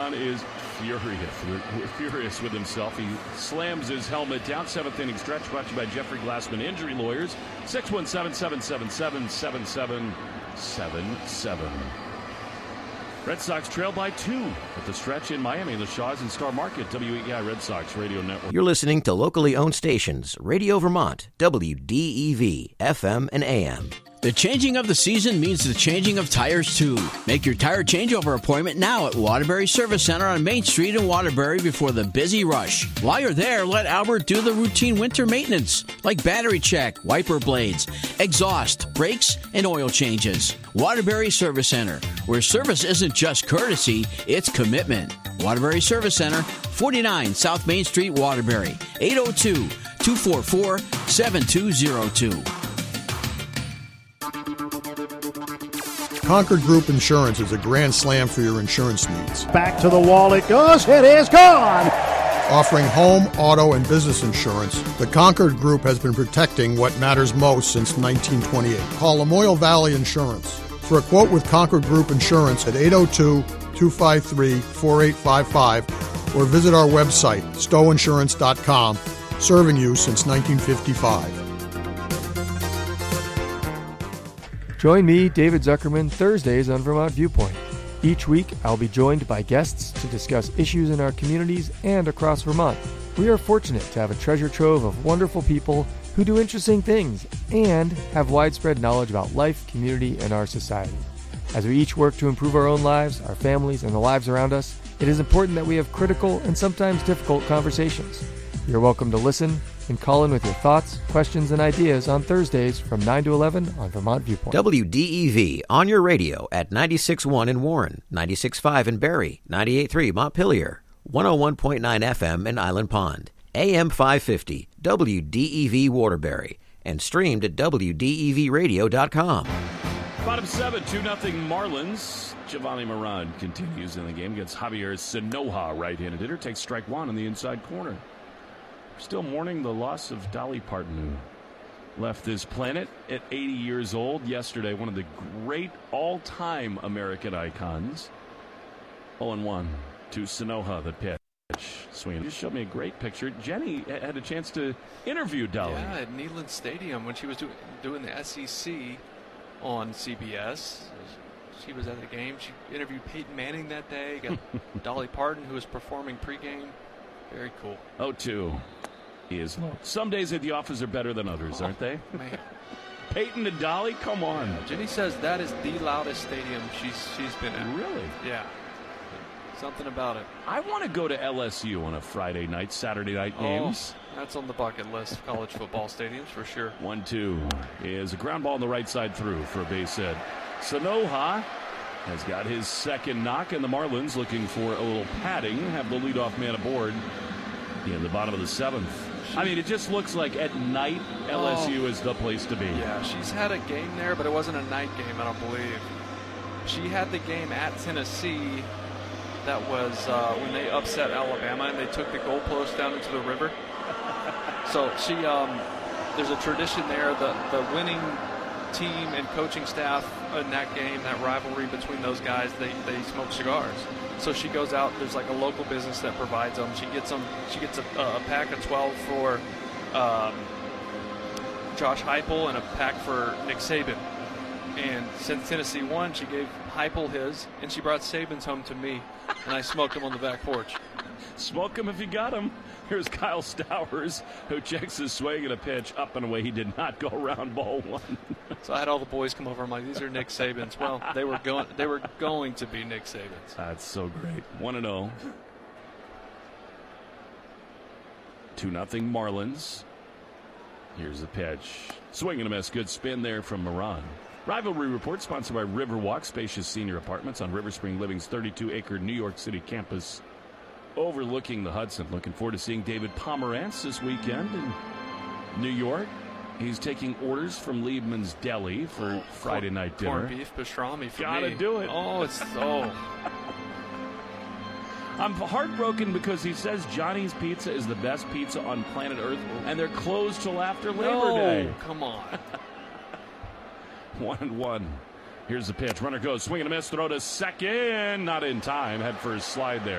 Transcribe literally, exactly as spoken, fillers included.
Maron is furious, furious with himself. He slams his helmet down. Seventh inning stretch brought to you by Jeffrey Glassman Injury Lawyers. six one seven, seven seven seven, seven seven seven seven. Red Sox trail by two at the stretch in Miami, the Shaws and Star Market, W E I Red Sox Radio Network. You're listening to locally owned stations, Radio Vermont, W D E V, F M and A M. The changing of the season means the changing of tires, too. Make your tire changeover appointment now at Waterbury Service Center on Main Street in Waterbury before the busy rush. While you're there, let Albert do the routine winter maintenance, like battery check, wiper blades, exhaust, brakes, and oil changes. Waterbury Service Center, where service isn't just courtesy, it's commitment. Waterbury Service Center, forty-nine South Main Street, Waterbury, eight oh two, two four four, seven two oh two. Concord Group Insurance is a grand slam for your insurance needs. Back to the wall it goes. It is gone. Offering home, auto, and business insurance, the Concord Group has been protecting what matters most since nineteen twenty-eight. Call Lamoille Valley Insurance for a quote with Concord Group Insurance at eight oh two, two five three, four eight five five or visit our website, stowe insurance dot com, serving you since nineteen fifty-five. Join me, David Zuckerman, Thursdays on Vermont Viewpoint. Each week, I'll be joined by guests to discuss issues in our communities and across Vermont. We are fortunate to have a treasure trove of wonderful people who do interesting things and have widespread knowledge about life, community, and our society. As we each work to improve our own lives, our families, and the lives around us, it is important that we have critical and sometimes difficult conversations. You're welcome to listen and call in with your thoughts, questions, and ideas on Thursdays from nine to eleven on Vermont Viewpoint. W D E V on your radio at ninety-six point one in Warren, ninety-six point five in Barrie, ninety-eight point three Montpelier, one oh one point nine F M in Island Pond, A M five fifty, W D E V Waterbury, and streamed at W D E V radio dot com. Bottom seven, two nothing Marlins. Giovanni Moran continues in the game against Javier Sinoja, right-handed hitter. Takes strike one in the inside corner. Still mourning the loss of Dolly Parton, who left this planet at eighty years old yesterday. One of the great all-time American icons. oh and one to Sinoja, the pitch. Swinging. Just showed me a great picture. Jenny had a chance to interview Dolly. Yeah, at Neyland Stadium when she was do, doing the S E C on C B S. She was at the game. She interviewed Peyton Manning that day. Got Dolly Parton, who was performing pregame. Very cool. oh two is low. Some days at the office are better than others, oh, aren't they? Man. Peyton and Dolly, come on. Yeah, Jenny says that is the loudest stadium she's she's been at. Really? Yeah. Something about it. I want to go to L S U on a Friday night, Saturday night games. Oh, that's on the bucket list of college football stadiums for sure. one two is a ground ball on the right side through for a base hit. Sinoja has got his second knock, and the Marlins, looking for a little padding, have the leadoff man aboard in the bottom of the seventh. I mean, it just looks like at night L S U oh, is the place to be. Yeah, she's had a game there, but it wasn't a night game, I don't believe. She had the game at Tennessee. That was uh, when they upset Alabama and they took the goalpost down into the river. So she, um, there's a tradition there. The the winning team and coaching staff in that game, that rivalry between those guys, they they smoke cigars. So she goes out. There's like a local business that provides them. She gets them. She gets a, a pack of twelve for um, Josh Heupel and a pack for Nick Saban. And since Tennessee won, she gave Heupel his, and she brought Saban's home to me, and I smoked him on the back porch. Smoke him if you got him. Here's Kyle Stowers, who checks his swing and a pitch up and away. He did not go around ball one. So I had all the boys come over. I'm like, these are Nick Saban's. Well, they were going. They were going to be Nick Saban's. That's so great. One and zero. Two nothing Marlins. Here's the pitch. Swing and a miss. Good spin there from Moran. Rivalry Report sponsored by Riverwalk, spacious senior apartments on River Spring Living's thirty-two acre New York City campus overlooking the Hudson. Looking forward to seeing David Pomerantz this weekend in New York. He's taking orders from Liebman's Deli for oh, Friday corn, night dinner. Corned beef pastrami for Gotta me. do it. Oh, it's so. I'm heartbroken because he says Johnny's Pizza is the best pizza on planet Earth, and they're closed till after Labor no, Day. Come on. One and one. Here's the pitch. Runner goes. Swing and a miss. Throw to second. Not in time. Head first slide there.